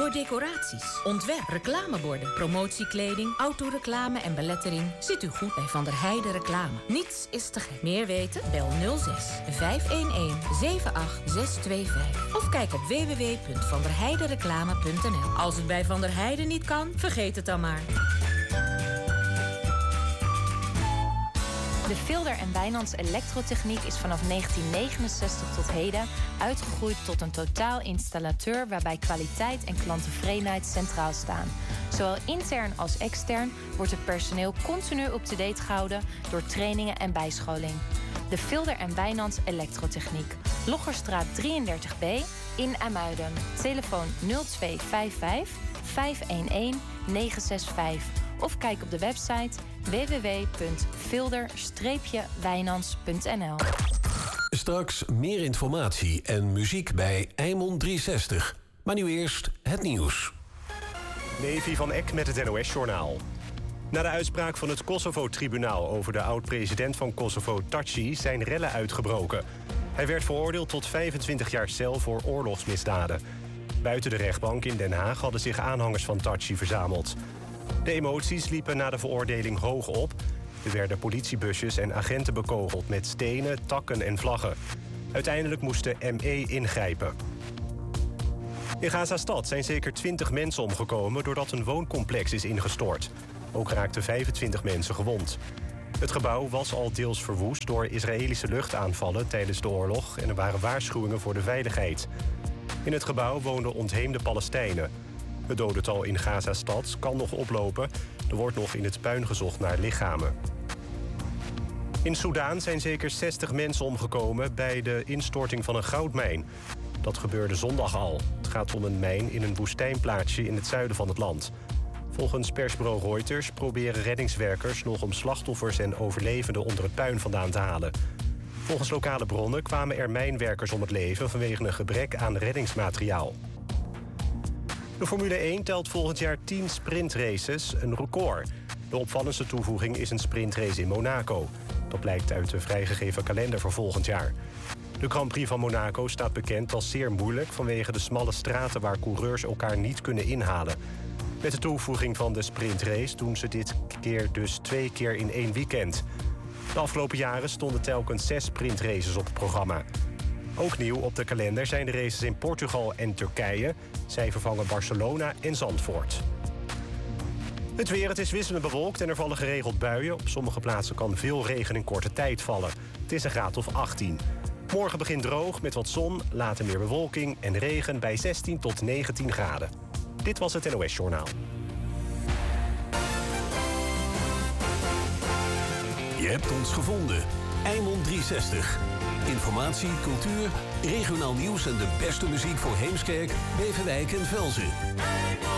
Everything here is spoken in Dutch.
Voor decoraties, ontwerp, reclameborden, promotiekleding, autoreclame en belettering zit u goed bij Van der Heijden Reclame. Niets is te gek. Meer weten? Bel 06 511 78625 of kijk op www.vanderheidenreclame.nl. Als het bij Van der Heijden niet kan, vergeet het dan maar. De Vilder en Wijnands elektrotechniek is vanaf 1969 tot heden uitgegroeid tot een totaalinstallateur waarbij kwaliteit en klanttevredenheid centraal staan. Zowel intern als extern wordt het personeel continu up-to-date gehouden door trainingen en bijscholing. De Vilder en Wijnands elektrotechniek. Loggerstraat 33B in IJmuiden. Telefoon 0255 511 965. Of kijk op de website www.vilder-wijnands.nl. Straks meer informatie en muziek bij Eimond 360. Maar nu eerst het nieuws. Levi van Eck met het NOS-journaal. Na de uitspraak van het Kosovo-tribunaal over de oud-president van Kosovo, Thaçi, zijn rellen uitgebroken. Hij werd veroordeeld tot 25 jaar cel voor oorlogsmisdaden. Buiten de rechtbank in Den Haag hadden zich aanhangers van Thaçi verzameld. De emoties liepen na de veroordeling hoog op. Er werden politiebusjes en agenten bekogeld met stenen, takken en vlaggen. Uiteindelijk moest de ME ingrijpen. In Gaza-stad zijn zeker 20 mensen omgekomen doordat een wooncomplex is ingestort. Ook raakten 25 mensen gewond. Het gebouw was al deels verwoest door Israëlische luchtaanvallen tijdens de oorlog en er waren waarschuwingen voor de veiligheid. In het gebouw woonden ontheemde Palestijnen. Het dodental in Gaza-stad kan nog oplopen. Er wordt nog in het puin gezocht naar lichamen. In Soedan zijn zeker 60 mensen omgekomen bij de instorting van een goudmijn. Dat gebeurde zondag al. Het gaat om een mijn in een woestijnplaatsje in het zuiden van het land. Volgens persbureau Reuters proberen reddingswerkers nog om slachtoffers en overlevenden onder het puin vandaan te halen. Volgens lokale bronnen kwamen er mijnwerkers om het leven vanwege een gebrek aan reddingsmateriaal. De Formule 1 telt volgend jaar 10 sprintraces, een record. De opvallendste toevoeging is een sprintrace in Monaco. Dat blijkt uit de vrijgegeven kalender voor volgend jaar. De Grand Prix van Monaco staat bekend als zeer moeilijk vanwege de smalle straten waar coureurs elkaar niet kunnen inhalen. Met de toevoeging van de sprintrace doen ze dit keer dus 2 keer in 1 weekend. De afgelopen jaren stonden telkens 6 sprintraces op het programma. Ook nieuw op de kalender zijn de races in Portugal en Turkije. Zij vervangen Barcelona en Zandvoort. Het weer, het is wisselend bewolkt en er vallen geregeld buien. Op sommige plaatsen kan veel regen in korte tijd vallen. Het is een graad of 18. Morgen begint droog met wat zon, later meer bewolking en regen bij 16 tot 19 graden. Dit was het NOS-journaal. Je hebt ons gevonden. Eimond 360. Informatie, cultuur, regionaal nieuws en de beste muziek voor Heemskerk, Beverwijk en Velzen.